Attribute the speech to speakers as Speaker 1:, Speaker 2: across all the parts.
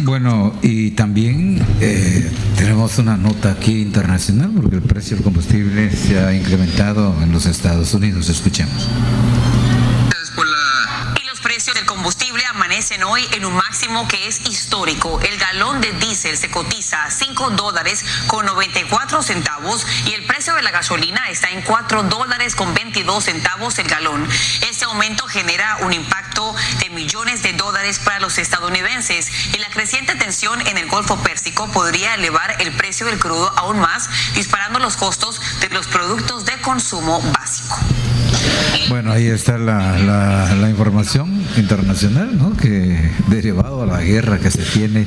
Speaker 1: Bueno, y también tenemos una nota aquí internacional porque el precio del combustible se ha incrementado en los Estados Unidos. Escuchemos.
Speaker 2: Y los precios del combustible amanecen hoy en un máximo que es histórico. El galón de diésel se cotiza a $5.94 y el precio de la gasolina está en $4.22 el galón. Este aumento genera un impacto de millones de dólares para los estadounidenses y la creciente tensión en el Golfo Pérsico podría elevar el precio del crudo aún más, disparando los costos de los productos de consumo básico.
Speaker 1: Bueno, ahí está la información internacional, ¿no? Que derivado a la guerra que se tiene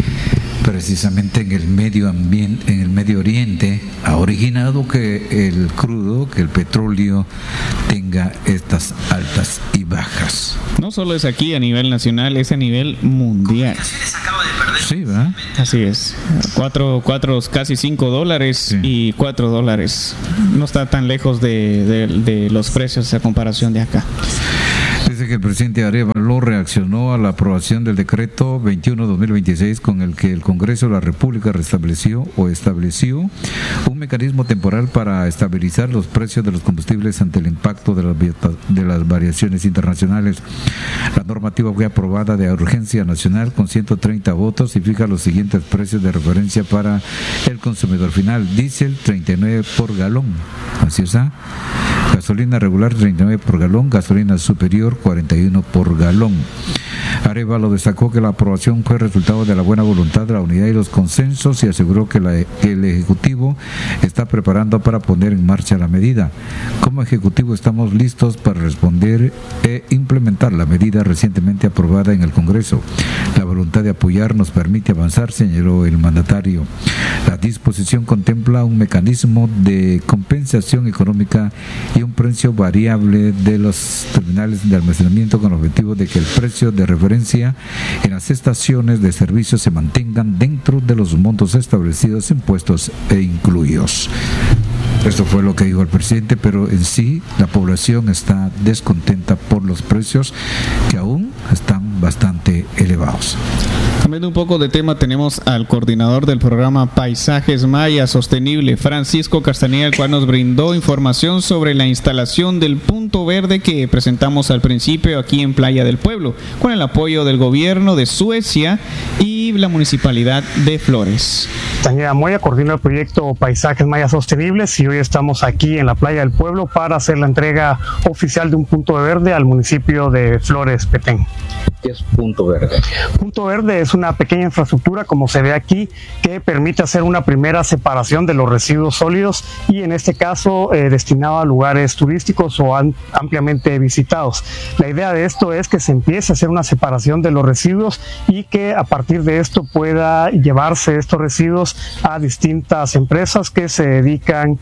Speaker 1: precisamente en el medio ambiente, en el Medio Oriente, ha originado que el crudo, que el petróleo tenga estas altas y bajas.
Speaker 3: No solo es aquí a nivel nacional, es a nivel mundial.
Speaker 1: Sí, ¿verdad?
Speaker 3: Así es. 4, casi $5 sí. Y $4. No está tan lejos de los precios a comparación de acá.
Speaker 1: Dice que el presidente Arévalo reaccionó a la aprobación del decreto 21-2026 con el que el Congreso de la República estableció un mecanismo temporal para estabilizar los precios de los combustibles ante el impacto de las variaciones internacionales. La normativa fue aprobada de urgencia nacional con 130 votos y fija los siguientes precios de referencia para el consumidor final. Diésel 39 por galón, así está. Gasolina regular 39 por galón, gasolina superior 41 por galón. Arévalo destacó que la aprobación fue resultado de la buena voluntad, de la unidad y los consensos y aseguró que el Ejecutivo está preparando para poner en marcha la medida. Como Ejecutivo estamos listos para responder e implementar la medida recientemente aprobada en el Congreso. La voluntad de apoyar nos permite avanzar, señaló el mandatario. La disposición contempla un mecanismo de compensación económica y un precio variable de los terminales de almacenamiento con el objetivo de que el precio de referencia en las estaciones de servicio se mantengan dentro de los montos establecidos, impuestos e incluidos. Esto fue lo que dijo el presidente, pero en sí la población está descontenta por los precios que aún están bastante elevados.
Speaker 3: Cambiando un poco de tema, tenemos al coordinador del programa Paisajes Maya Sostenible, Francisco Castañeda, el cual nos brindó información sobre la instalación del punto verde que presentamos al principio aquí en Playa del Pueblo, con el apoyo del gobierno de Suecia y la municipalidad de Flores.
Speaker 4: Castañeda Moya coordina el proyecto Paisajes Maya Sostenibles y hoy estamos aquí en la Playa del Pueblo para hacer la entrega oficial de un punto verde al municipio de Flores, Petén.
Speaker 5: ¿Qué es Punto Verde?
Speaker 4: Punto Verde es una pequeña infraestructura, como se ve aquí, que permite hacer una primera separación de los residuos sólidos y en este caso destinado a lugares turísticos o ampliamente visitados. La idea de esto es que se empiece a hacer una separación de los residuos y que a partir de esto pueda llevarse estos residuos a distintas empresas que se dedican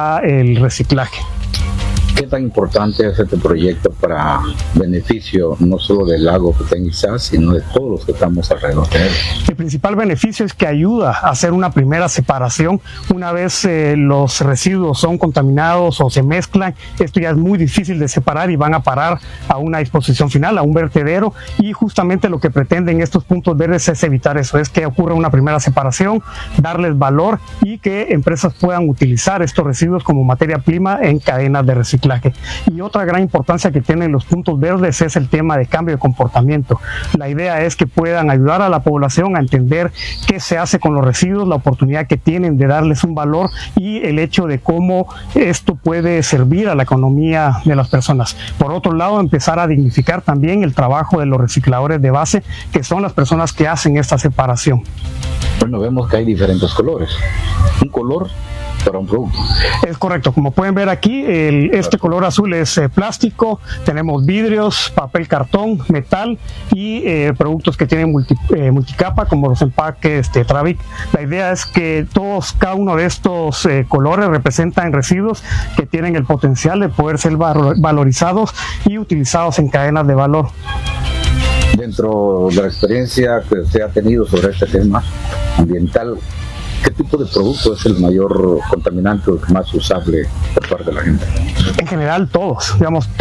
Speaker 4: al reciclaje.
Speaker 5: ¿Qué tan importante es este proyecto para beneficio no solo del lago Petén Itzá, sino de todos los que estamos alrededor de él?
Speaker 4: El principal beneficio es que ayuda a hacer una primera separación. Una vez los residuos son contaminados o se mezclan, esto ya es muy difícil de separar y van a parar a una disposición final, a un vertedero, y justamente lo que pretenden estos puntos verdes es evitar eso, es que ocurra una primera separación, darles valor y que empresas puedan utilizar estos residuos como materia prima en cadenas de reciclaje. Y otra gran importancia que tienen los puntos verdes es el tema de cambio de comportamiento. La idea es que puedan ayudar a la población a entender qué se hace con los residuos, la oportunidad que tienen de darles un valor y el hecho de cómo esto puede servir a la economía de las personas. Por otro lado, empezar a dignificar también el trabajo de los recicladores de base, que son las personas que hacen esta separación.
Speaker 5: Bueno, vemos que hay diferentes colores. Un color para un producto.
Speaker 4: Es correcto, como pueden ver aquí, este color azul es plástico, tenemos vidrios, papel cartón, metal y productos que tienen multicapa como los empaques de Travic. La idea es que cada uno de estos colores representan residuos que tienen el potencial de poder ser valorizados y utilizados en cadenas de valor.
Speaker 5: Dentro de la experiencia que usted ha tenido sobre este tema ambiental, ¿qué tipo de producto es el mayor contaminante o el más usable por parte de la gente?
Speaker 4: En general todos, digamos, todo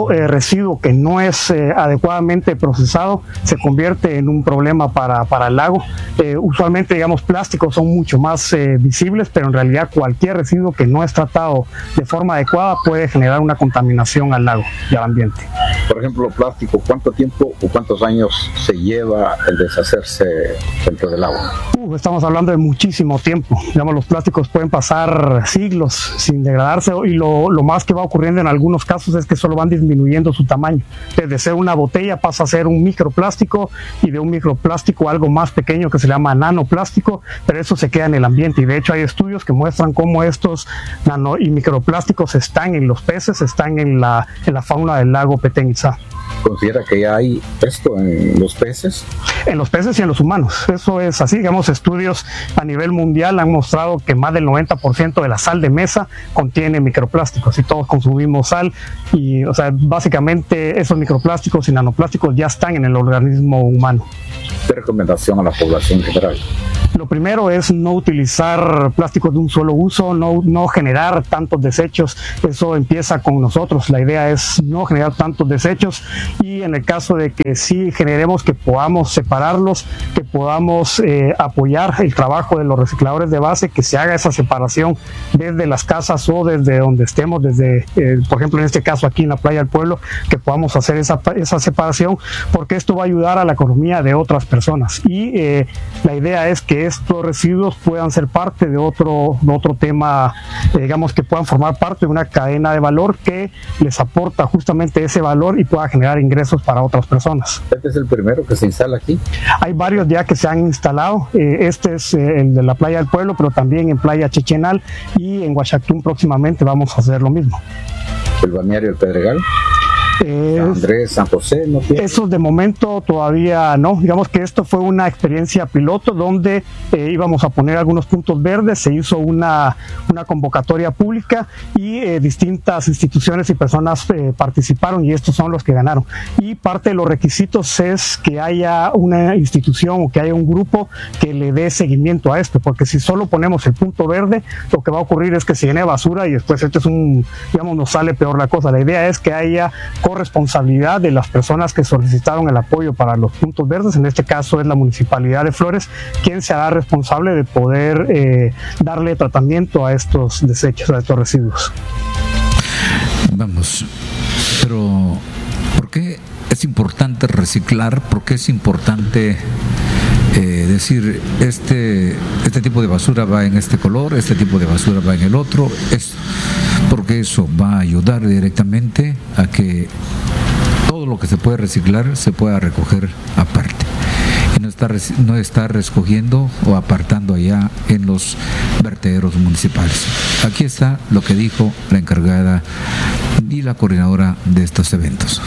Speaker 4: todo residuo que no es adecuadamente procesado se convierte en un problema para el lago. Usualmente, digamos, plásticos son mucho más visibles, pero en realidad cualquier residuo que no es tratado de forma adecuada puede generar una contaminación al lago y al ambiente.
Speaker 5: Por ejemplo, plástico, ¿cuánto tiempo o cuántos años se lleva el deshacerse dentro del agua?
Speaker 4: Estamos hablando de muchísimo tiempo. Digamos, los plásticos pueden pasar siglos sin degradarse, y lo más que va ocurriendo en algunos casos es que solo van disminuyendo su tamaño. Desde ser una botella pasa a ser un microplástico, y de un microplástico algo más pequeño que se llama nanoplástico, pero eso se queda en el ambiente, y de hecho hay estudios que muestran cómo estos nano y microplásticos están en los peces, están en la fauna del lago Petén Itzá.
Speaker 5: ¿Considera que ya hay esto en los peces?
Speaker 4: En los peces y en los humanos. Eso es así. Digamos, estudios a nivel mundial han mostrado que más del 90% de la sal de mesa contiene microplásticos, y todos consumimos sal, y o sea, básicamente esos microplásticos y nanoplásticos ya están en el organismo humano.
Speaker 5: ¿Qué recomendación a la población general?
Speaker 4: Lo primero es no utilizar plásticos de un solo uso, no generar tantos desechos. Eso empieza con nosotros. La idea es no generar tantos desechos, y en el caso de que sí generemos, que podamos separarlos, que podamos apoyar el trabajo de los recicladores de base, que se haga esa separación desde las casas o desde donde estemos, desde, por ejemplo, en este caso aquí en la Playa del Pueblo, que podamos hacer esa separación, porque esto va a ayudar a la economía de otras personas. Y la idea es que estos residuos puedan ser parte de otro tema, digamos, que puedan formar parte de una cadena de valor que les aporta justamente ese valor y pueda generar ingresos para otras personas.
Speaker 5: ¿Este es el primero que se instala aquí?
Speaker 4: Hay varios ya que se han instalado. Este es el de la Playa del Pueblo, pero también en Playa Chechenal y en Huachactún próximamente vamos a hacer lo mismo.
Speaker 5: ¿El balneario del Pedregal? San Andrés, San José, ¿no tiene?
Speaker 4: Eso de momento todavía no. Digamos que esto fue una experiencia piloto donde íbamos a poner algunos puntos verdes. Se hizo una convocatoria pública, y distintas instituciones y personas participaron, y estos son los que ganaron. Y parte de los requisitos es que haya una institución o que haya un grupo que le dé seguimiento a esto, porque si solo ponemos el punto verde, lo que va a ocurrir es que se llene de basura y después nos sale peor la cosa. La idea es que haya corresponsabilidad de las personas que solicitaron el apoyo para los puntos verdes. En este caso es la Municipalidad de Flores quien se hará responsable de poder darle tratamiento a estos desechos, a estos residuos.
Speaker 1: Vamos, pero ¿por qué es importante reciclar? ¿Por qué es importante decir este tipo de basura va en este color, este tipo de basura va en el otro? Es porque eso va a ayudar directamente a que todo lo que se puede reciclar se pueda recoger aparte, y no estar recogiendo o apartando allá en los vertederos municipales. Aquí está lo que dijo la encargada y la coordinadora de estos eventos.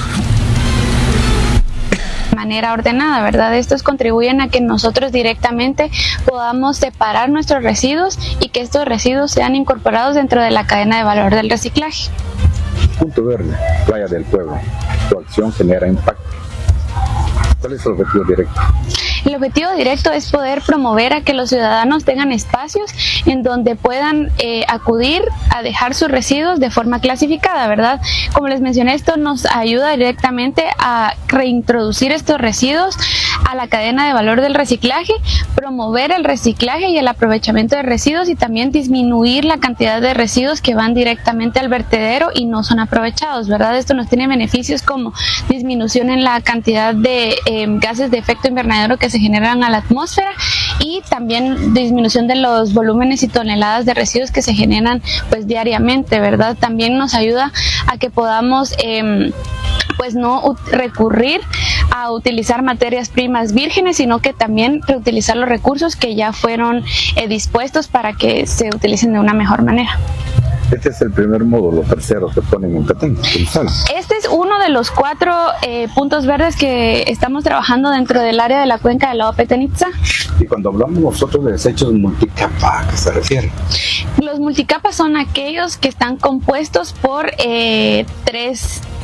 Speaker 6: Manera ordenada, ¿verdad? Estos contribuyen a que nosotros directamente podamos separar nuestros residuos y que estos residuos sean incorporados dentro de la cadena de valor del reciclaje.
Speaker 5: Punto Verde, Playa del Pueblo. Tu acción genera impacto. ¿Cuál es el objetivo directo?
Speaker 6: El objetivo directo es poder promover a que los ciudadanos tengan espacios en donde puedan acudir a dejar sus residuos de forma clasificada, ¿verdad? Como les mencioné, esto nos ayuda directamente a reintroducir estos residuos a la cadena de valor del reciclaje, promover el reciclaje y el aprovechamiento de residuos, y también disminuir la cantidad de residuos que van directamente al vertedero y no son aprovechados, ¿verdad? Esto nos tiene beneficios como disminución en la cantidad de gases de efecto invernadero que se generan a la atmósfera, y también disminución de los volúmenes y toneladas de residuos que se generan pues diariamente, ¿verdad? También nos ayuda a que podamos pues no recurrir a utilizar materias primas vírgenes, sino que también reutilizar los recursos que ya fueron dispuestos para que se utilicen de una mejor manera.
Speaker 5: Este es el primer módulo tercero que ponen en Petén.
Speaker 6: Este es uno de los 4 puntos verdes que estamos trabajando dentro del área de la cuenca del lago Petén Itzá.
Speaker 5: Y cuando hablamos nosotros de desechos multicapa, ¿a qué se refiere?
Speaker 6: Los multicapas son aquellos que están compuestos por 3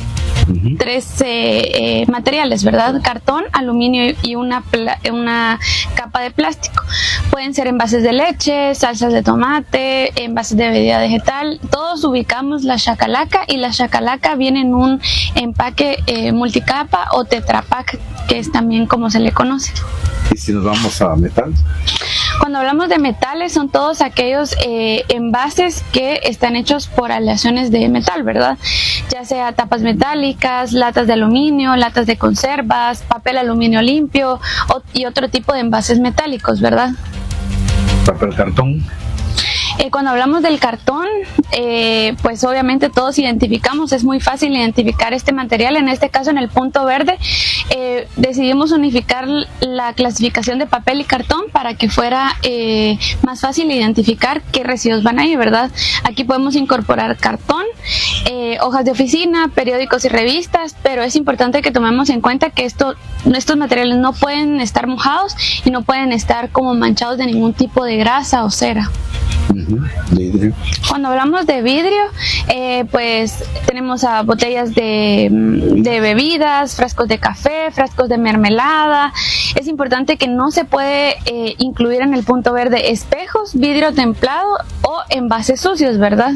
Speaker 6: materiales, ¿verdad? Cartón, aluminio y una capa de plástico. Pueden ser envases de leche, salsas de tomate, envases de bebida vegetal. Todos ubicamos la chacalaca, y la chacalaca viene en un empaque multicapa o tetrapack, que es también como se le conoce.
Speaker 5: ¿Y si nos vamos a metal?
Speaker 6: Cuando hablamos de metales, son todos aquellos envases que están hechos por aleaciones de metal, ¿verdad? Ya sea tapas metálicas, latas de aluminio, latas de conservas, papel aluminio limpio y otro tipo de envases metálicos, ¿verdad?
Speaker 5: Papel cartón.
Speaker 6: Cuando hablamos del cartón, pues obviamente todos identificamos, es muy fácil identificar este material. En este caso, en el punto verde, decidimos unificar la clasificación de papel y cartón para que fuera más fácil identificar qué residuos van ahí, ¿verdad? Aquí podemos incorporar cartón, hojas de oficina, periódicos y revistas, pero es importante que tomemos en cuenta que estos materiales no pueden estar mojados y no pueden estar como manchados de ningún tipo de grasa o cera.
Speaker 5: Vidrio.
Speaker 6: Cuando hablamos de vidrio, pues tenemos botellas de bebidas, frascos de café, frascos de mermelada. Es importante que no se puede incluir en el punto verde espejos, vidrio templado o envases sucios, ¿verdad?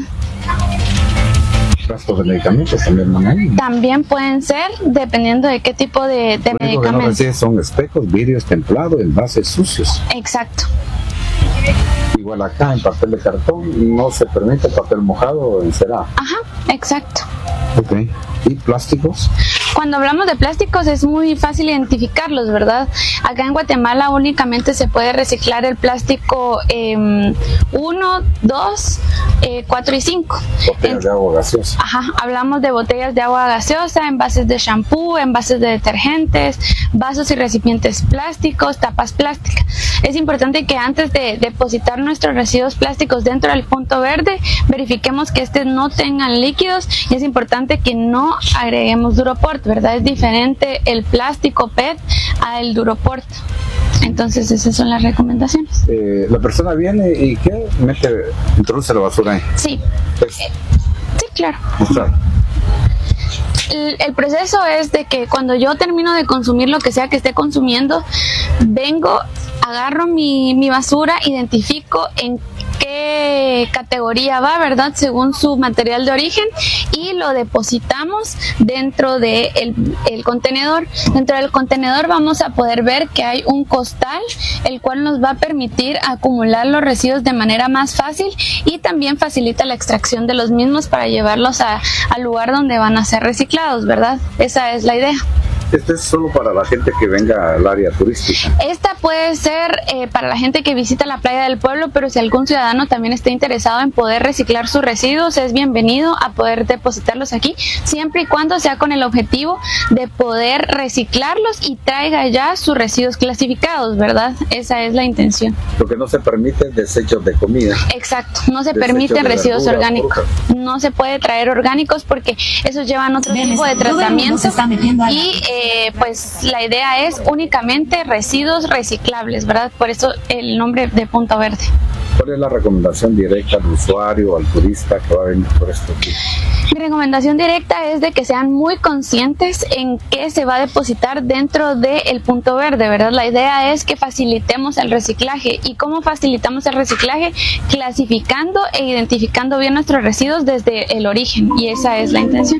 Speaker 5: Frascos de medicamentos también, ¿no?
Speaker 6: También pueden ser, dependiendo de qué tipo de medicamentos.
Speaker 5: No son espejos, vidrios templados, envases sucios.
Speaker 6: Exacto.
Speaker 5: Igual acá en papel de cartón no se permite papel mojado en cera.
Speaker 6: Ajá, exacto.
Speaker 5: Ok. ¿Y plásticos?
Speaker 6: Cuando hablamos de plásticos es muy fácil identificarlos, ¿verdad? Acá en Guatemala únicamente se puede reciclar el plástico 1, 2, 4 y 5.
Speaker 5: Botellas de agua gaseosa.
Speaker 6: Ajá, hablamos de botellas de agua gaseosa, envases de shampoo, envases de detergentes, vasos y recipientes plásticos, tapas plásticas. Es importante que antes de depositar nuestros residuos plásticos dentro del punto verde, verifiquemos que no tengan líquidos, y es importante que no agreguemos Duroport, ¿verdad? Es diferente el plástico PET al Duroport. Entonces esas son las recomendaciones.
Speaker 5: La persona viene y ¿qué? Introduce la basura ahí.
Speaker 6: Sí. Sí, claro.
Speaker 5: Mostrar.
Speaker 6: El proceso es de que cuando yo termino de consumir lo que sea que esté consumiendo, vengo, agarro mi basura, identifico en qué categoría va, ¿verdad? Según su material de origen, y lo depositamos dentro del contenedor. Dentro del contenedor vamos a poder ver que hay un costal, el cual nos va a permitir acumular los residuos de manera más fácil, y también facilita la extracción de los mismos para llevarlos al lugar donde van a ser reciclados, ¿verdad? Esa es la idea.
Speaker 5: ¿Este es solo para la gente que venga al área turística?
Speaker 6: Esta puede ser para la gente que visita la playa del pueblo, pero si algún ciudadano también está interesado en poder reciclar sus residuos, es bienvenido a poder depositarlos aquí, siempre y cuando sea con el objetivo de poder reciclarlos y traiga ya sus residuos clasificados, ¿verdad? Esa es la intención.
Speaker 5: Lo que no se permite es desechos de comida.
Speaker 6: Exacto, no se permiten residuos orgánicos. No se puede traer orgánicos porque esos llevan otro tipo de tratamiento, y pues la idea es únicamente residuos reciclables, ¿verdad? Por eso el nombre de Punto Verde.
Speaker 5: ¿Cuál es la recomendación directa al usuario, al turista que va a venir por esto aquí?
Speaker 6: Mi recomendación directa es de que sean muy conscientes en qué se va a depositar dentro del punto verde, ¿verdad? La idea es que facilitemos el reciclaje. ¿Y cómo facilitamos el reciclaje? Clasificando e identificando bien nuestros residuos desde el origen, y esa es la intención.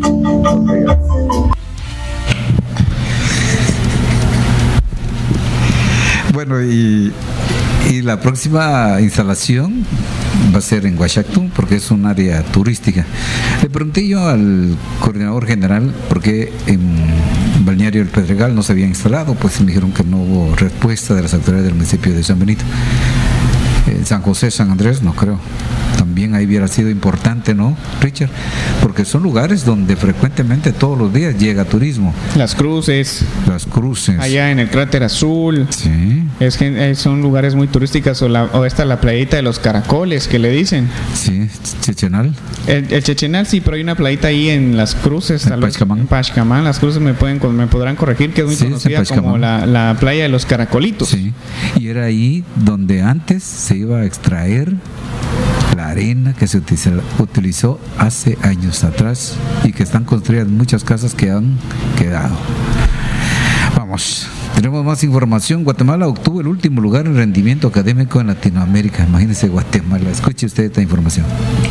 Speaker 1: Bueno, y la próxima instalación va a ser en Huachactún, porque es un área turística. Le pregunté yo al coordinador general por qué en Balneario El Pedregal no se había instalado, pues me dijeron que no hubo respuesta de las autoridades del municipio de San Benito. San José, San Andrés, no creo. También ahí hubiera sido importante, ¿no, Richard? Porque son lugares donde frecuentemente todos los días llega turismo.
Speaker 3: Las Cruces. Allá en el Cráter Azul.
Speaker 1: Sí.
Speaker 3: Son lugares muy turísticos. O esta la playita de los Caracoles, que le dicen.
Speaker 1: Sí, Chechenal.
Speaker 3: El Chechenal sí, pero hay una playita ahí en Las Cruces.
Speaker 1: En Pachcamán.
Speaker 3: En Pachcamán. Las Cruces me podrán corregir, que es muy conocida como la playa de los Caracolitos.
Speaker 1: Sí. Y era ahí donde antes se iba a extraer la arena que se utilizó hace años atrás y que están construidas muchas casas que han quedado. Vamos, tenemos más información. Guatemala obtuvo el último lugar en rendimiento académico en Latinoamérica. Imagínense Guatemala, escuche usted esta información.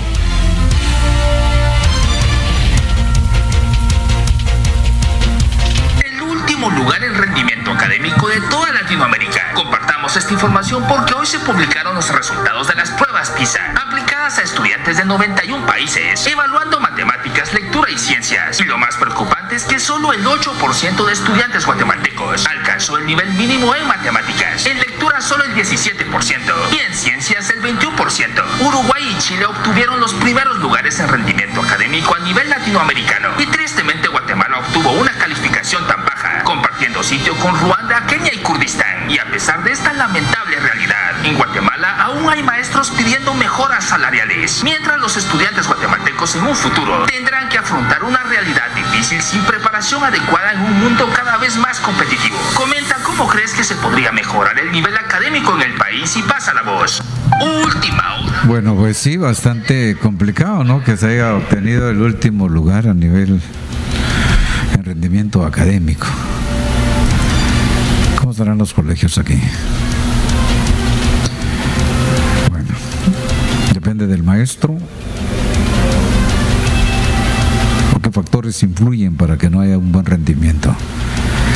Speaker 7: El último lugar en rendimiento académico de toda Latinoamérica. Compartamos esta información porque hoy se publicaron los resultados de las pruebas PISA, aplicadas a estudiantes de 91 países, evaluando matemáticas, lectura y ciencias. Y lo más preocupante es que solo el 8% de estudiantes guatemaltecos alcanzó el nivel mínimo en matemáticas, en lectura solo el 17% y en ciencias el 21%. Uruguay y Chile obtuvieron los primeros lugares en rendimiento académico a nivel latinoamericano y tristemente Guatemala obtuvo una calificación tan baja, compartiendo sitio con Ruanda, Kenia y Kurdistán. Y a pesar de esta lamentable realidad, en Guatemala aún hay maestros pidiendo mejoras salariales, mientras los estudiantes guatemaltecos en un futuro tendrán que afrontar una realidad difícil sin preparación adecuada en un mundo cada vez más competitivo. Comenta cómo crees que se podría mejorar el nivel académico en el país y pasa la voz. Última hora.
Speaker 1: Bueno, pues sí, bastante complicado, ¿no? Que se haya obtenido el último lugar a nivel en rendimiento académico. ¿Cómo estarán los colegios aquí? Bueno, depende del maestro. ¿O qué factores influyen para que no haya un buen rendimiento?